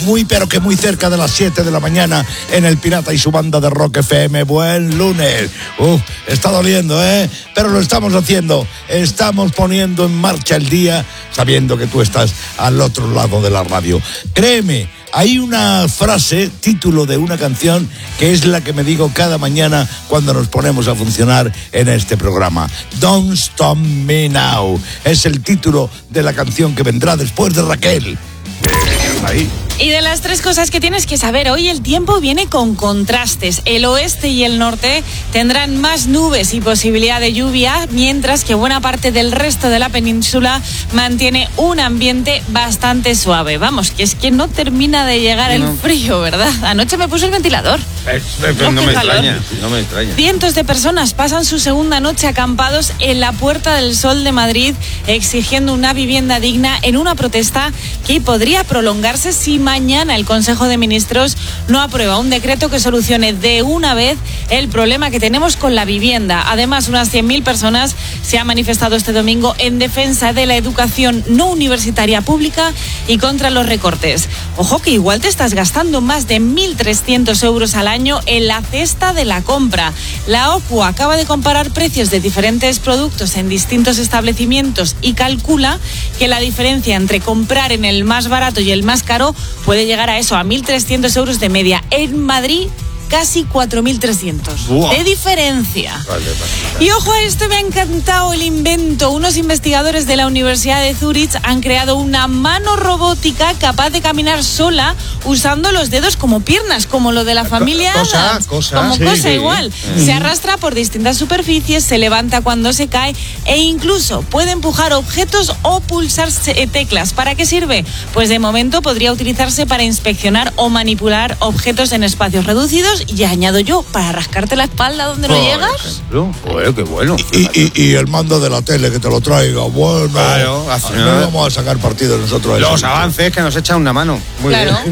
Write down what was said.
muy pero que muy cerca de las 7 de la mañana en El Pirata y su banda de Rock FM. Buen lunes. Está doliendo, pero lo estamos haciendo. Estamos poniendo en marcha el día sabiendo que tú estás al otro lado de la radio. Créeme, hay una frase, título de una canción, que es la que me digo cada mañana cuando nos ponemos a funcionar en este programa. Don't Stop Me Now. Es el título de la canción que vendrá después de Raquel. Ahí. Y de las 3 cosas que tienes que saber, hoy el tiempo viene con contrastes. El oeste y el norte tendrán más nubes y posibilidad de lluvia, mientras que buena parte del resto de la península mantiene un ambiente bastante suave. Vamos, que es que no termina de llegar el frío, ¿verdad? Anoche me puse el ventilador. No me extraña. Cientos de personas pasan su segunda noche acampados en la Puerta del Sol de Madrid, exigiendo una vivienda digna en una protesta que podría prolongarse si mañana el Consejo de Ministros no aprueba un decreto que solucione de una vez el problema que tenemos con la vivienda. Además, unas 100.000 personas se han manifestado este domingo en defensa de la educación no universitaria pública y contra los recortes. Ojo que igual te estás gastando más de 1.300 euros al año en la cesta de la compra. La OCU acaba de comparar precios de diferentes productos en distintos establecimientos y calcula que la diferencia entre comprar en el más barato y el más caro puede llegar a eso, a 1.300 euros de media. En Madrid, casi 4.300 de diferencia. Vale. Y ojo a esto, me ha encantado el invento. Unos investigadores de la Universidad de Zúrich han creado una mano robótica capaz de caminar sola usando los dedos como piernas, como lo de la familia Adams. Cosa igual. Se arrastra por distintas superficies, se levanta cuando se cae e incluso puede empujar objetos o pulsar teclas. ¿Para qué sirve? Pues de momento podría utilizarse para inspeccionar o manipular objetos en espacios reducidos. Y añado yo, para rascarte la espalda donde no llegas. Joder, qué bueno. Y el mando de la tele que te lo traiga. Bueno, claro, no vamos a sacar partido nosotros. Los avances que nos echan una mano. Muy bien.